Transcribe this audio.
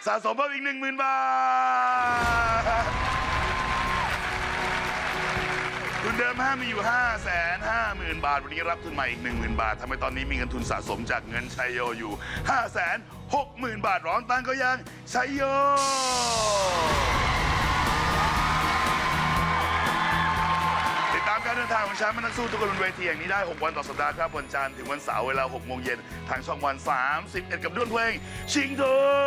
สะสมเพิ่มอีก 10,000 บาททุนเดิมมีอยู่ 550,000 บาทวันนี้รับทุนใหม่อีก 10,000 บาททำให้ตอนนี้มีเงินทุนสะสมจากเงินชัยโยอยู่ 560,000 บาทร้องตังก็ยังชัยโยติดตามการเดินทางของช้างนักสู้ทุกคนบนเวทีอย่างนี้ได้6 วันต่อสัปดาห์ครับวันจันทร์ถึงวันเสาร์เวลา 6 โมงเย็นทางช่องวัน 31 กับด้วนเพลงชิงเธอ